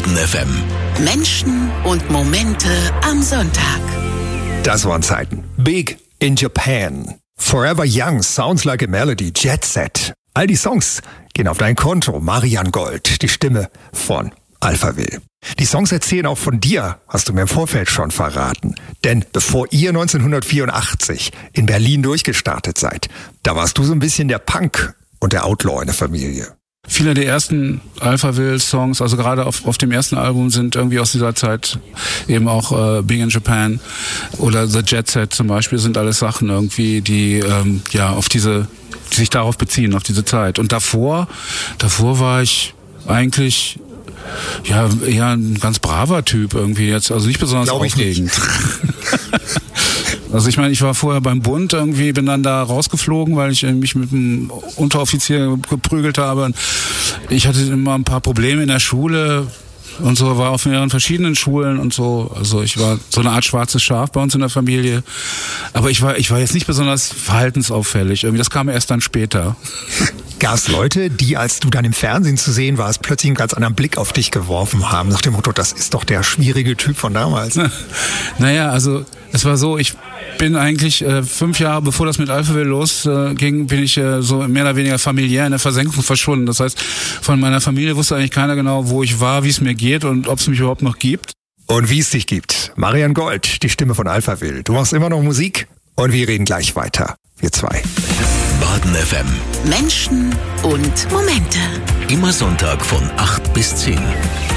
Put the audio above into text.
Baden FM. Menschen und Momente am Sonntag. Das waren Zeiten. Big in Japan. Forever Young, Sounds Like a Melody, Jet Set. All die Songs gehen auf dein Konto. Marian Gold, die Stimme von Alphaville. Die Songs erzählen auch von dir, hast du mir im Vorfeld schon verraten. Denn bevor ihr 1984 in Berlin durchgestartet seid, da warst du so ein bisschen der Punk und der Outlaw in der Familie. Viele der ersten Alphaville-Songs, also gerade auf dem ersten Album, sind irgendwie aus dieser Zeit, eben auch Big in Japan oder The Jet Set zum Beispiel, sind alles Sachen irgendwie, die die sich darauf beziehen, auf diese Zeit. Und davor war ich eigentlich eher ein ganz braver Typ irgendwie jetzt, also nicht besonders aufregend. Also ich meine, ich war vorher beim Bund irgendwie, bin dann da rausgeflogen, weil ich mich mit einem Unteroffizier geprügelt habe. Ich hatte immer ein paar Probleme in der Schule und so, war auf mehreren verschiedenen Schulen und so. Also ich war so eine Art schwarzes Schaf bei uns in der Familie. Aber ich war jetzt nicht besonders verhaltensauffällig. Irgendwie, das kam erst dann später. Gab es Leute, die, als du dann im Fernsehen zu sehen warst, plötzlich einen ganz anderen Blick auf dich geworfen haben, nach dem Motto, das ist doch der schwierige Typ von damals? Naja, also es war so, ich bin eigentlich 5 Jahre, bevor das mit Alphaville losging, bin ich so mehr oder weniger familiär in der Versenkung verschwunden. Das heißt, von meiner Familie wusste eigentlich keiner genau, wo ich war, wie es mir geht und ob es mich überhaupt noch gibt. Und wie es dich gibt. Marian Gold, die Stimme von Alphaville. Du machst immer noch Musik und wir reden gleich weiter. Wir zwei. Baden FM. Menschen und Momente. Immer Sonntag von 8 bis 10.